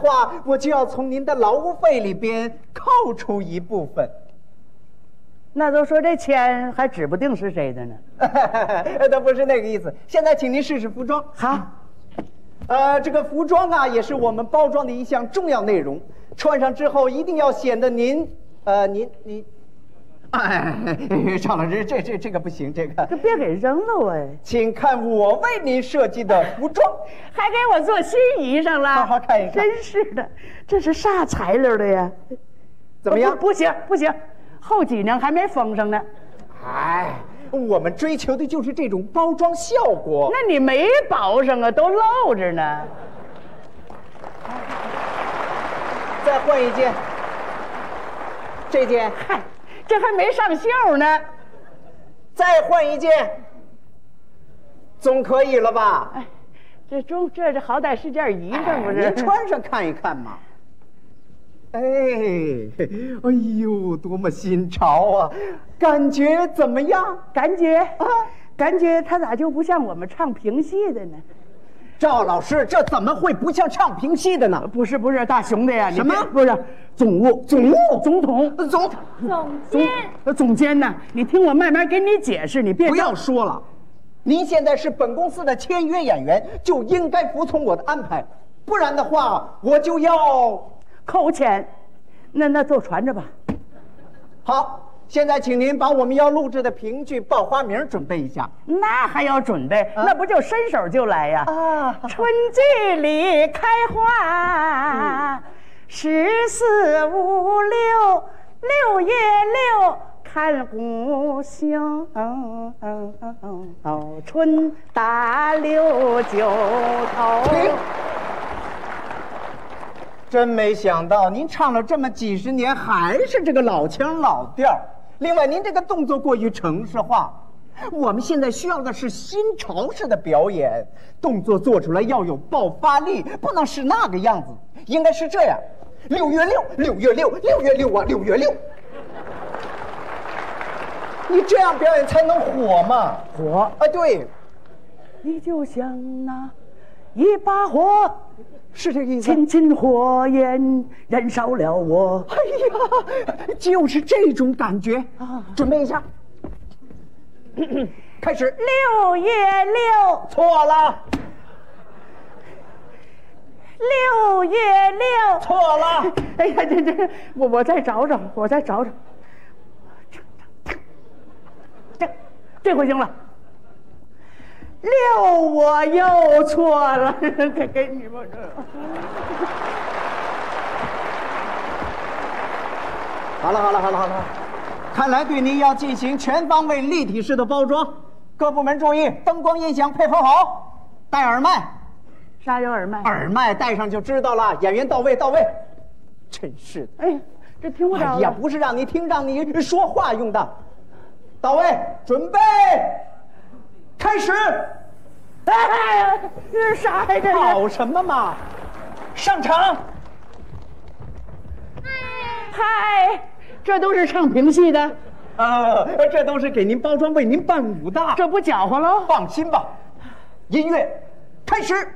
话，我就要从您的劳务费里边扣除一部分。 那都说这钱还指不定是谁的呢。 都不是那个意思。现在请您试试服装。 好， 这个服装啊，也是我们包装的一项重要内容。穿上之后一定要显得您，赵老师，这个不行，这别给扔了喂。 请看我为您设计的服装， 还给我做新衣裳了。 好好看一看。 真是的，这是啥材料的呀？ 怎么样？ 不行，后脊梁还没封上呢。 哎，我们追求的就是这种包装效果。 那你没包上啊，都露着呢。 再换一件，这件， 嗨，这还没上袖呢。 再换一件，总可以了吧？ 哎，这好歹是件衣裳，不是？ 您穿上看一看嘛。哎呦，多么新潮啊！感觉怎么样？ 感觉他咋就不像我们唱评戏的呢？ 赵老师，这怎么会不像唱评戏的呢？ 不是，大兄弟呀！ 什么？ 不是总务、总统、总监呢？你听我慢慢给你解释，你别不要说了。您现在是本公司的签约演员，就应该服从我的安排，不然的话我就要扣钱。那就传着吧。 好，现在请您把我们要录制的评剧报花名准备一下。 那还要准备？那不就伸手就来呀？春季里开花，14、5、6，6月6看故乡。春打6九头。 真没想到，您唱了这么几十年，还是这个老腔老调。另外，您这个动作过于程式化，我们现在需要的是新潮式的表演，动作做出来要有爆发力，不能是那个样子，应该是这样：6月6，6月6，6月6啊，6月6。你这样表演才能火嘛？ 火啊，对。 你就像那一把火。 是这个意思。 亲火焰燃烧了我。 哎呀，就是这种感觉啊！准备一下，开始。 6月6， 错了。 6月6， 错了。 哎呀，我再找找，这回行了。6，我又错了，给你吧这。 好了，看来对您要进行全方位立体式的包装，各部门注意，灯光音响配合好，戴耳麦。 啥有耳麦？ 耳麦戴上就知道了，演员到位。真是的， 哎，这听不着。 哎呀，不是让你听，让你说话用的。到位，准备。开始！ 哎，这是啥呀？这跑什么嘛？上场！ 嗨，这都是唱评戏的。 这都是给您包装、为您伴舞的。 这不搅和喽？ 放心吧，音乐开始。